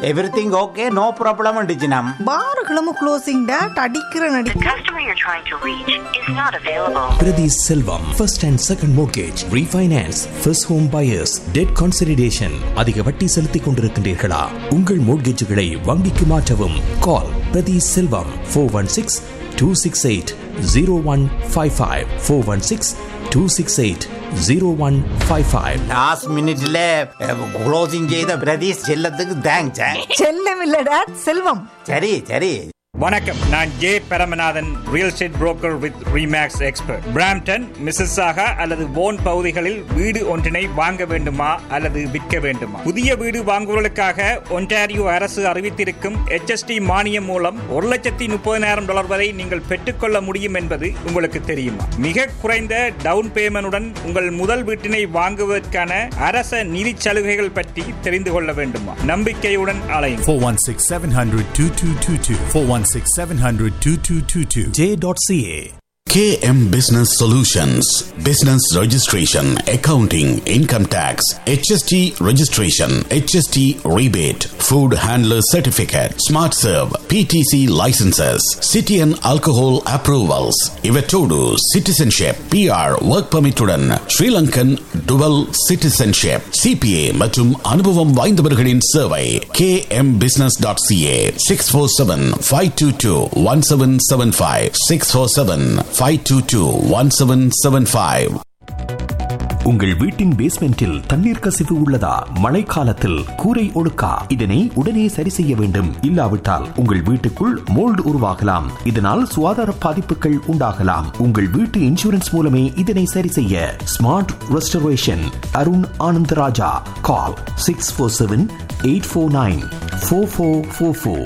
Everything okay, no problem டிஜினம். பாருகளும் closing date அடிக்கிற நடி. The customer you're trying to reach is not available. Priti Selvam, first and second mortgage, refinance, first home buyers, debt consolidation. அதிக வட்டி செலுத்திக் கொண்டிருக்கின்றீர்களா? உங்கள் மோட்கேஜுகளை வங்கிக்கு மாற்றவும். Call Priti Selvam 416-268-0155 416-268-0155. Last மினிட்ல closing செய்த பிரதீஷ் செல்லத்துக்கு தேங்க்ஸ். செல்லம் இல்ல டேட், செல்வம். சரி சரி. வணக்கம், நான் J Paramanathan, real estate broker with remakes expert. Brampton, Mississauga அல்லது போன் பகுதிகளில் வீடு ஒன்றினை வாங்க வேண்டுமா அல்லது விற்க வேண்டுமா? புதிய வீடு வாங்குவதற்காக ஒன்டாரியோ அரசு அறிவித்திருக்கும் HST மானியம் மூலம் $130,000 வரை நீங்கள் பெற்றுக்கொள்ள முடியும் என்பது உங்களுக்கு தெரியுமா? மிக குறைந்த டவுன் பேமெண்டுடன் உங்கள் முதல் வீட்டினை வாங்குவதற்கான அரச நிதி சலுகைகள் பற்றி தெரிந்து கொள்ள வேண்டுமா? நம்பிக்கையுடன் அலையுங்கள். 416-700-2222 416-700-2222 J.ca. KM Business Solutions, Business Registration, Accounting, Income Tax, HST Registration, HST Rebate, Food Handler Certificate, Smart Serve, PTC Licenses, City and Alcohol Approvals, Ivetodu, Citizenship, PR, Work Permit உடன் Sri Lankan Dual Citizenship, CPA மற்றும் அனுபவம் வாய்ந்தவர்களின் சேவை. kmbusiness.ca 647-522-1775 647-522-1775. உங்கள் வீட்டின் பேஸ்மெண்டில் தண்ணீர் கசிவு உள்ளதா? மழைக்காலத்தில் கூரை ஒழுக்கா? இதனை உடனே சரி செய்ய வேண்டும். இல்லாவிட்டால் உங்கள் வீட்டுக்குள் மோல்டு உருவாகலாம். இதனால் சுகாதார பாதிப்புகள் உண்டாகலாம். உங்கள் வீட்டு இன்சூரன்ஸ் மூலமே இதனை சரி செய்ய. Smart restoration, Arun Anandaraja. கால் 647-849-4444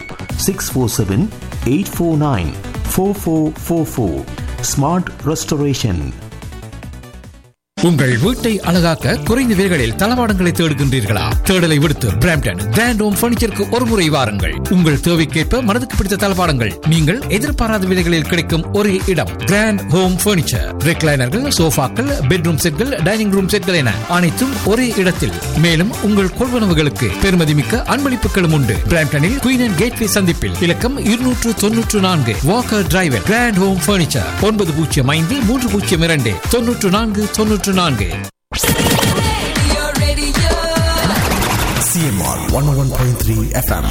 647-849-4444. Smart restoration. உங்கள் வீட்டை அழகாக்க குறைந்த விலைகளில் தளவாடங்களை தேடுகின்றீர்களா? தேடலை விடுத்து பிராம்டன் கிராண்ட் ஹோம் பர்னிச்சருக்கு ஒரு முறை வாருங்கள். உங்கள் தேவைக்கேற்ப மனதுக்கு பிடித்த தளவாடங்கள் நீங்கள் எதிர்பாராத விலைகளில் கிடைக்கும் ஒரே இடம் கிராண்ட் ஹோம் பர்னிச்சர். ரெக்லைனர்கள், சோஃபாக்கள், பெட்ரூம் செட்கள், டைனிங் ரூம் செட்கள் என அனைத்தும் ஒரே இடத்தில். மேலும் உங்கள் கொள்வனவுகளுக்கு பெருமதிமிக்க அன்பளிப்புகளும் உண்டு. பிராம்டனில் குயின் அண்ட் கேட்வே சந்திப்பில் இலக்கம் 294 Walker driver. Grand home furniture 9053029494. CMR 101.3 FM.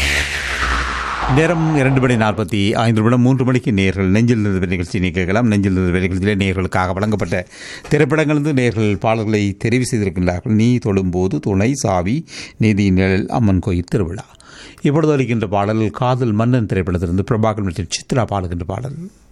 நேரம் 2:45 3 மணிக்கு நேர்கள் நெஞ்சில் நிறுவன நிகழ்ச்சி கேட்கலாம். நெஞ்சில் நிறுவன நிகழ்ச்சியிலே நேர்களுக்காக வழங்கப்பட்ட திரைப்படங்களிலிருந்து நேர்கள் பாடல்களை தெரிவு செய்திருக்கின்றார்கள். நீ தொழும்போது துணை, சாவி, நீதி நிழல், அம்மன் கோயில் திருவிழா. இப்பொழுது அளிக்கின்ற பாடல் காதல் மன்னன் திரைப்படத்திலிருந்து பிரபாகர் மற்றும் சித்ரா பாடுகின்ற பாடல்.